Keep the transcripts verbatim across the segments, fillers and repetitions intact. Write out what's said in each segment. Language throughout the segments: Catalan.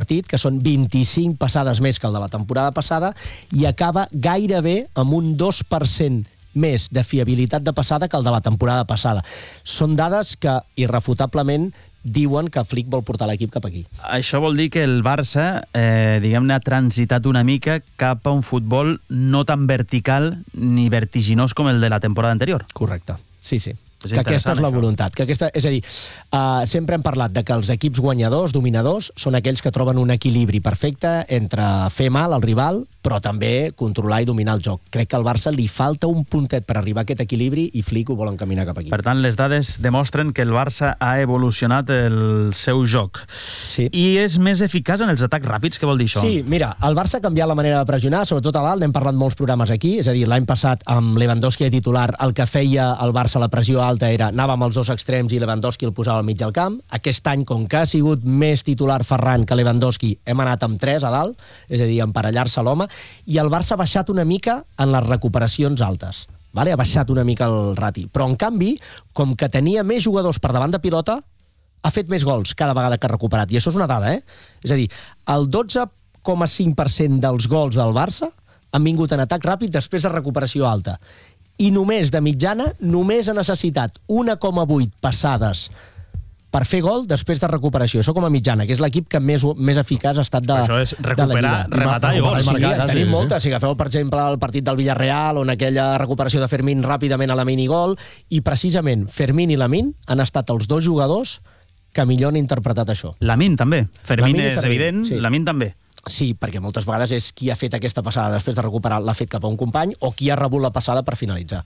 partit, que són vint-i-cinc passades més que el de la temporada passada, i acaba gairebé amb un dos per cent més de fiabilitat de passada que el de la temporada passada. Són dades que, irrefutablement, diuen que Flick vol portar l'equip cap aquí. Això vol dir que el Barça, eh, diguem-ne, ha transitat una mica cap a un futbol no tan vertical ni vertiginós com el de la temporada anterior. Correcte, sí, sí. És que aquesta és la això. voluntat. Que aquesta, és a dir, uh, sempre hem parlat de que els equips guanyadors, dominadors, són aquells que troben un equilibri perfecte entre fer mal al rival, però també controlar i dominar el joc. Crec que al Barça li falta un puntet per arribar a aquest equilibri i Flick ho vol encaminar cap aquí. Per tant, les dades demostren que el Barça ha evolucionat el seu joc. Sí. I és més eficaç en els atacs ràpids? Què vol dir això? Sí, mira, el Barça ha canviat la manera de pressionar, sobretot a dalt, n'hem parlat molts programes aquí, és a dir, l'any passat amb Lewandowski de titular, el que feia el Barça la pressió alta era anava amb els dos extrems i Lewandowski el posava al mig del camp. Aquest any, com que ha sigut més titular Ferran que Lewandowski, hem anat amb tres a dalt, és a dir, emparellar-se l'home, i el Barça ha baixat una mica en les recuperacions altes. Vale? Ha baixat una mica el rati. Però, en canvi, com que tenia més jugadors per davant de pilota, ha fet més gols cada vegada que ha recuperat. I això és una dada, eh? És a dir, el dotze coma cinc per cent dels gols del Barça han vingut en atac ràpid després de recuperació alta. I només, de mitjana, només ha necessitat un coma vuit passades per fer gol després de recuperació. Això com a mitjana, que és l'equip que més, més eficaç ha estat de, això és recuperar, de la rematar i gols. Sí, Sí, en tenim sí, moltes. Si agafeu, per exemple, el partit del Villarreal, on aquella recuperació de Fermín ràpidament a Lamine i gol, i precisament Fermín i Lamine han estat els dos jugadors que millor han interpretat això. Lamine també. Fermín Lamine i és Fermín, evident, sí. Lamine també. Sí, perquè moltes vegades és qui ha fet aquesta passada després de recuperar, l'ha fet cap a un company, o qui ha rebut la passada per finalitzar.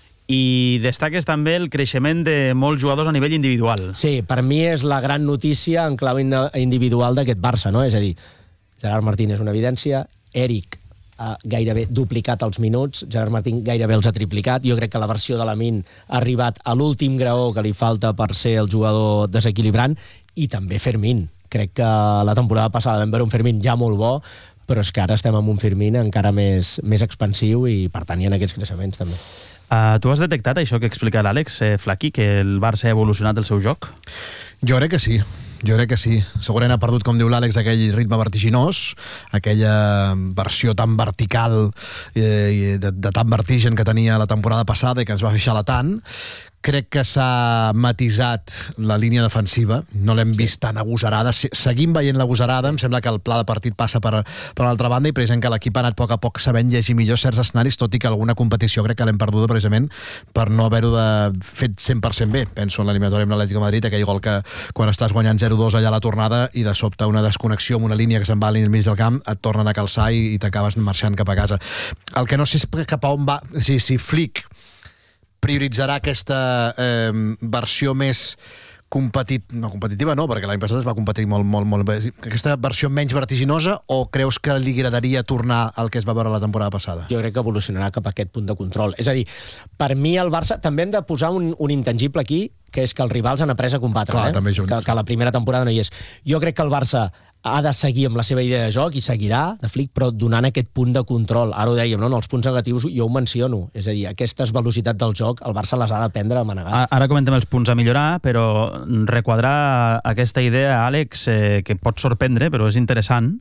I destaques també el creixement de molts jugadors a nivell individual. Sí, per mi és la gran notícia en clau individual d'aquest Barça, no? És a dir, Gerard Martín és una evidència, Eric ha gairebé duplicat els minuts, Gerard Martín gairebé els ha triplicat. Jo crec que la versió de Lamine ha arribat a l'últim graó que li falta per ser el jugador desequilibrant, i també Fermín. Crec que la temporada passada vam veure un Fermín ja molt bo, però és que ara estem amb un Fermín encara més, més expansiu i per tant hi ha aquests creixements també. Uh, tu has detectat això que explica l'Àlex eh, Flaqui, que el Barça ha evolucionat el seu joc? Jo crec que sí. Jo crec que sí. Segurament ha perdut, com diu l'Àlex, aquell ritme vertiginós, aquella versió tan vertical eh, de, de tan vertigen que tenia la temporada passada i que ens va fer xalar tant. Crec que s'ha matisat la línia defensiva, no l'hem vist tan agosarada. Seguim veient l'agosarada, em sembla que el pla de partit passa per, per l'altra banda, i precisament que l'equip ha anat a poc a poc sabent llegir millor certs escenaris, tot i que alguna competició crec que l'hem perduda precisament per no haver-ho fet cent per cent bé. Penso en l'eliminatori amb l'Atlético de Madrid, aquell gol que quan estàs guanyant zero dos allà a la tornada i de sobte una desconnexió amb una línia que se'n va al mig del camp, et tornen a calçar i, i t'acabes marxant cap a casa. El que no sé és cap a on va, si, si Flick prioritzarà aquesta eh, versió més competit... no, competitiva no, perquè l'any passat es va competir molt, molt, molt bé. Aquesta versió menys vertiginosa, o creus que li agradaria tornar al que es va veure la temporada passada? Jo crec que evolucionarà cap a aquest punt de control. És a dir, per mi el Barça... També hem de posar un, un intangible aquí, que és que els rivals han après a combatre. Clar, eh? també que, que la primera temporada no hi és. Jo crec que el Barça ha de seguir amb la seva idea de joc, i seguirà, de Flick, però donant aquest punt de control. Ara ho dèiem, no? En els punts negatius jo ho menciono. És a dir, aquestes velocitats del joc, el Barça les ha d'aprendre a manegar. Ara comentem els punts a millorar, però requadrar aquesta idea, Àlex, eh, que pot sorprendre, però és interessant,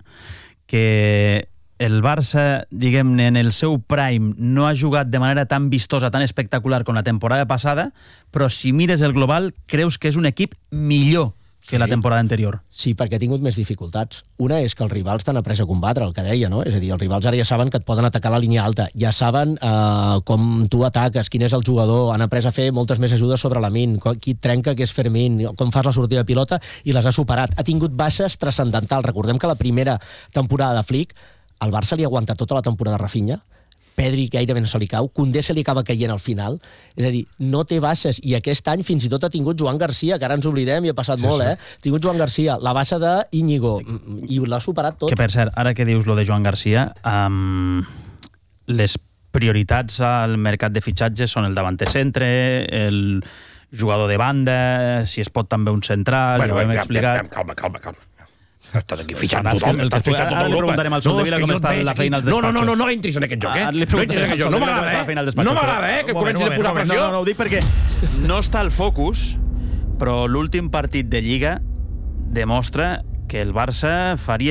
que el Barça, diguem-ne, en el seu prime no ha jugat de manera tan vistosa, tan espectacular com la temporada passada, però si mires el global, creus que és un equip millor que sí, la temporada anterior. Sí, perquè ha tingut més dificultats. Una és que els rivals t'han après a combatre, el que deia, no? És a dir, els rivals ara ja saben que et poden atacar a la línia alta, ja saben eh, com tu ataques, quin és el jugador, han après a fer moltes més ajudes sobre Lamine, qui et trenca, que és Fermín, com fas la sortida de pilota, i les ha superat. Ha tingut baixes transcendentals. Recordem que la primera temporada de Flick, el Barça li ha aguantat tota la temporada a Rafinha, Pedri gairebé no se li cau, Koundé se li acaba caient al final, és a dir, no té baixes, i aquest any fins i tot ha tingut Joan Garcia, que ara ens oblidem i ha passat sí, molt, sí. eh? Ha tingut Joan Garcia, la baixa d'Íñigo, i l'ha superat tot. Que per cert, ara que dius lo de Joan Garcia, um, les prioritats al mercat de fitxatges són el davanter centre, el jugador de banda, si es pot també un central, bueno, ho hem explicat. Calma, calma, calma. Estàs aquí fitxant Ara, tothom, el que estàs fitxant ara tota li Europa. preguntarem al Soldevila com està la feina als No, no, despatxos. no, no entris en aquest joc, eh? Ara li No entris en preguntarem aquest al joc. No Soldevila com m'agrada, està la feina als eh? despatxos. No m'agrada, eh? Que comencis a posar pressió. No, no, ho dic perquè no està al focus, però l'últim partit de Lliga demostra que el Barça faria